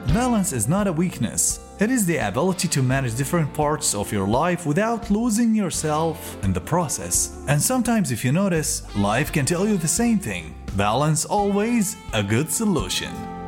Balance is not a weakness. It is the ability to manage different parts of your life without losing yourself in the process. And sometimes, if you notice, life can tell you the same thing. Balance always a good solution.